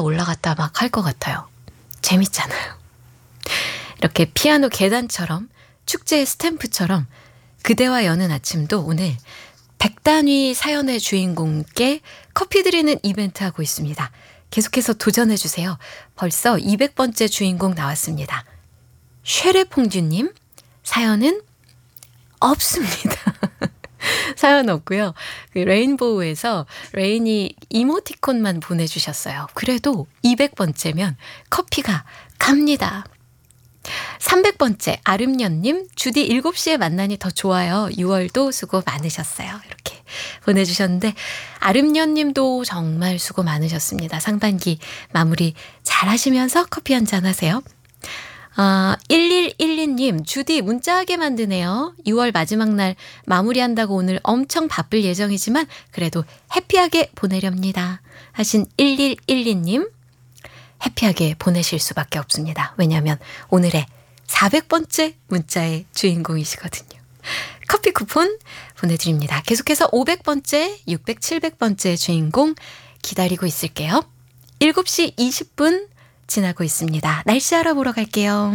내려갔다 올라갔다 막 할 것 같아요. 재밌잖아요. 이렇게 피아노 계단처럼 축제의 스탬프처럼 그대와 여는 아침도 오늘 백단위 사연의 주인공께 커피 드리는 이벤트 하고 있습니다. 계속해서 도전해주세요. 벌써 200번째 주인공 나왔습니다. 쉐레퐁듀님 사연은 없습니다. 사연 없고요. 레인보우에서 레인이 이모티콘만 보내주셨어요. 그래도 200번째면 커피가 갑니다. 300번째 아름년님 주디 7시에 만나니 더 좋아요. 6월도 수고 많으셨어요. 이렇게 보내주셨는데 아름년님도 정말 수고 많으셨습니다. 상반기 마무리 잘 하시면서 커피 한잔 하세요. 1112님 주디 문자하게 만드네요. 6월 마지막 날 마무리한다고 오늘 엄청 바쁠 예정이지만 그래도 해피하게 보내렵니다 하신 1112님 해피하게 보내실 수밖에 없습니다. 왜냐하면 오늘의 400번째 문자의 주인공이시거든요. 커피 쿠폰 보내드립니다. 계속해서 500번째, 600, 700번째 주인공 기다리고 있을게요. 7시 20분 지나고 있습니다. 날씨 알아보러 갈게요.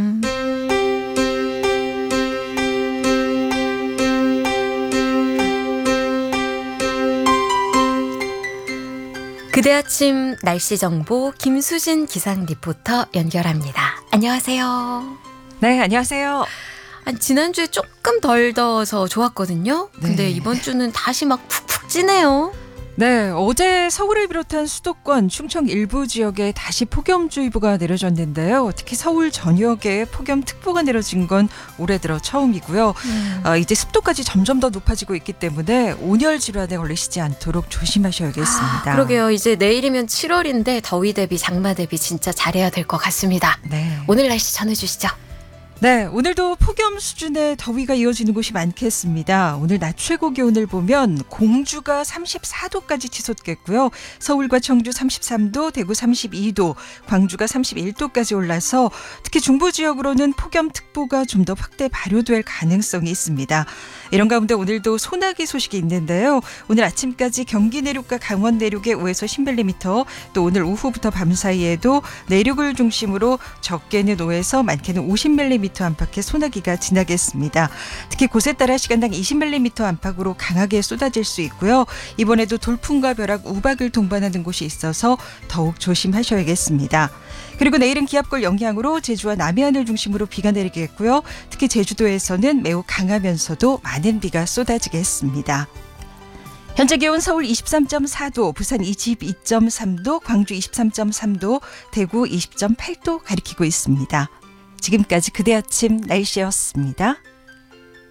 그대 아침 날씨 정보 김수진 기상 리포터 연결합니다. 안녕하세요. 네, 안녕하세요. 지난주에 조금 덜 더워서 좋았거든요. 근데 네. 이번 주는 다시 막 푹푹 찌네요. 네, 어제 서울을 비롯한 수도권, 충청 일부 지역에 다시 폭염주의보가 내려졌는데요. 특히 서울 전역에 폭염특보가 내려진 건 올해 들어 처음이고요. 이제 습도까지 점점 더 높아지고 있기 때문에 온열 질환에 걸리시지 않도록 조심하셔야겠습니다. 그러게요. 이제 내일이면 7월인데 더위 대비, 장마 대비 진짜 잘해야 될 것 같습니다. 네. 오늘 날씨 전해주시죠. 네, 오늘도 폭염 수준의 더위가 이어지는 곳이 많겠습니다. 오늘 낮 최고 기온을 보면 공주가 34도까지 치솟겠고요. 서울과 청주 33도, 대구 32도, 광주가 31도까지 올라서 특히 중부 지역으로는 폭염특보가 좀 더 확대 발효될 가능성이 있습니다. 이런 가운데 오늘도 소나기 소식이 있는데요. 오늘 아침까지 경기 내륙과 강원 내륙에 5에서 10mm, 또 오늘 오후부터 밤 사이에도 내륙을 중심으로 적게는 5에서 많게는 50mm 안팎의 소나기가 지나겠습니다. 특히 곳에 따라 시간당 20mm 안팎으로 강하게 쏟아질 수 있고요. 이번에도 돌풍과 벼락, 우박을 동반하는 곳이 있어서 더욱 조심하셔야겠습니다. 그리고 내일은 기압골 영향으로 제주와 남해안을 중심으로 비가 내리겠고요. 특히 제주도에서는 매우 강하면서도 많은 비가 쏟아지겠습니다. 현재 기온 서울 23.4도, 부산 22.3도, 광주 23.3도, 대구 20.8도 가리키고 있습니다. 지금까지 그대 아침 날씨였습니다.